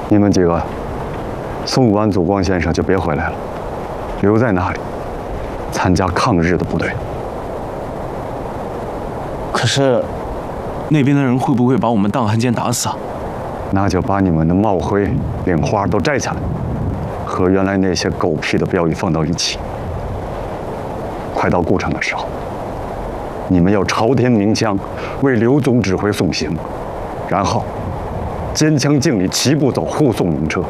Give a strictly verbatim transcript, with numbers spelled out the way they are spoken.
你们几个送完祖光先生就别回来了，留在那里参加抗日的部队。 可是，那边的人会不会把我们荡汉奸打死啊？ 那就把你们的帽徽、领花都摘下来，和原来那些狗屁的标语放到一起。快到故城的时候，你们要朝天鸣枪，为刘总指挥送行，然后坚强敬礼，齐步走，护送灵车。